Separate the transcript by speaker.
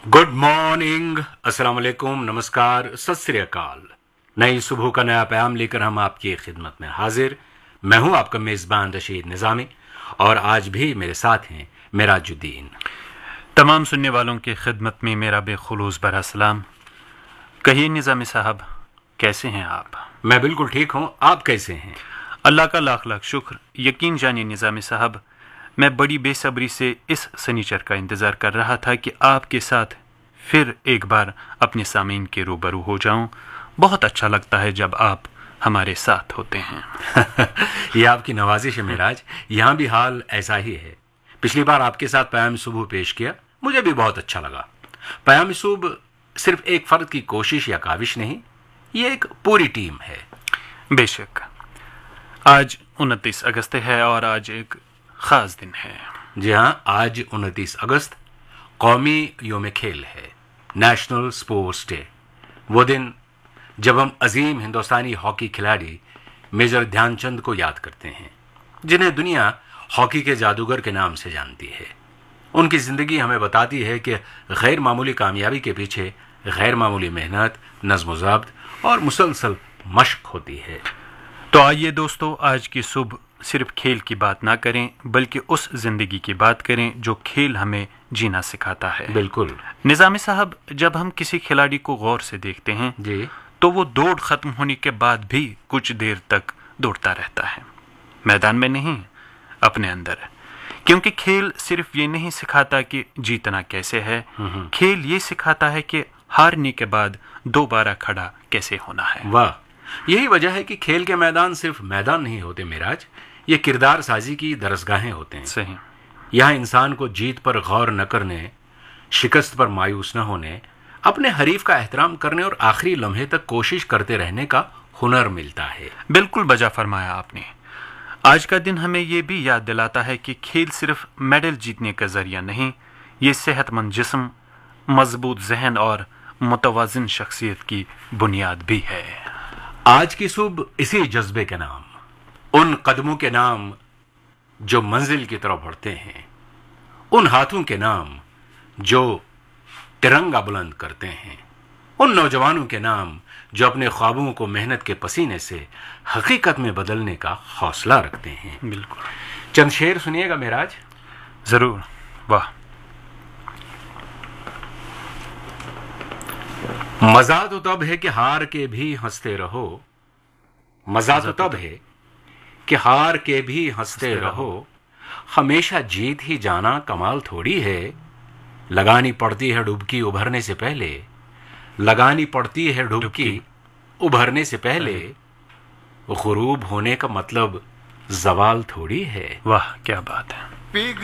Speaker 1: Good morning, अस्सलाम वालेकुम, नमस्कार, सत श्री अकाल। नई सुबह का नया पैगाम लेकर हम आपकी खिदमत में हाजिर। मैं हूं आपका मेज़बान रशीद निज़ामी और आज भी मेरे साथ हैं मिराजुद्दीन।
Speaker 2: तमाम सुनने वालों की खिदमत में मेरा बेखुलूस भरा सलाम। कहिए निज़ामी साहब, कैसे हैं आप?
Speaker 1: मैं बिल्कुल ठीक हूं, आप कैसे हैं?
Speaker 2: अल्लाह का लाख लाख शुक्र। यकीन जानिए निज़ामी साहब, मैं बड़ी बेसब्री से इस सनीचर का इंतज़ार कर रहा था कि आपके साथ फिर एक बार अपने सामीन के रूबरू हो जाऊं। बहुत अच्छा लगता है जब आप हमारे साथ होते हैं।
Speaker 1: ये आपकी नवाजिश है मिराज, यहाँ भी हाल ऐसा ही है। पिछली बार आपके साथ पैगाम सुबह पेश किया, मुझे भी बहुत अच्छा लगा। पैगाम सुबह सिर्फ एक फर्द की कोशिश या काविश नहीं, ये एक पूरी टीम है।
Speaker 2: बेशक। आज 29 अगस्त है और आज एक खास दिन है।
Speaker 1: जी हाँ, आज 29 अगस्त कौमी योम खेल है, नेशनल स्पोर्ट्स डे। वो दिन जब हम अजीम हिंदुस्तानी हॉकी खिलाड़ी मेजर ध्यानचंद को याद करते हैं, जिन्हें दुनिया हॉकी के जादूगर के नाम से जानती है। उनकी जिंदगी हमें बताती है कि गैर मामूली कामयाबी के पीछे गैर मामूली मेहनत, नज़्म ज़ब्त और मुसलसल मशक होती है।
Speaker 2: तो आइए दोस्तों, आज की सुबह सिर्फ खेल की बात ना करें, बल्कि उस जिंदगी की बात करें जो खेल हमें जीना सिखाता है।
Speaker 1: बिल्कुल
Speaker 2: निज़ामी साहब, जब हम किसी खिलाड़ी को गौर से देखते हैं
Speaker 1: जी,
Speaker 2: तो वो दौड़ खत्म होने के बाद भी कुछ देर तक दौड़ता रहता है, मैदान में नहीं, अपने अंदर। क्योंकि खेल सिर्फ ये नहीं सिखाता कि जीतना कैसे है, खेल ये सिखाता है कि हारने के बाद दोबारा खड़ा कैसे होना है।
Speaker 1: वाह, यही वजह है कि खेल के मैदान सिर्फ मैदान नहीं होते मिराज, ये किरदार साजी की दरसगाहें होते हैं।
Speaker 2: सही।
Speaker 1: यहाँ इंसान को जीत पर गौर न करने, शिकस्त पर मायूस न होने, अपने हरीफ का एहतराम करने और आखिरी लम्हे तक कोशिश करते रहने का हुनर मिलता है।
Speaker 2: बिल्कुल बजा फरमाया आपने। आज का दिन हमें ये भी याद दिलाता है कि खेल सिर्फ मेडल जीतने का जरिया नहीं, ये सेहतमंद जिस्म, मजबूत जहन और मुतवाजिन शख्सियत की बुनियाद भी है।
Speaker 1: आज की सुबह इसी जज्बे के नाम, उन कदमों के नाम जो मंजिल की तरफ बढ़ते हैं, उन हाथों के नाम जो तिरंगा बुलंद करते हैं, उन नौजवानों के नाम जो अपने ख्वाबों को मेहनत के पसीने से हकीकत में बदलने का हौसला रखते हैं।
Speaker 2: बिल्कुल।
Speaker 1: चंद शेर सुनिएगा मिराज।
Speaker 2: जरूर। वाह।
Speaker 1: मजा तो तब है कि हार के भी हंसते रहो, मजा तो तब है कि हार के भी हंसते रहो, हमेशा जीत ही जाना कमाल थोड़ी है। लगानी पड़ती है डुबकी उभरने से पहले, लगानी पड़ती है डुबकी उभरने से पहले, गुरूब होने का मतलब जवाल थोड़ी है।
Speaker 2: वाह, क्या बात है।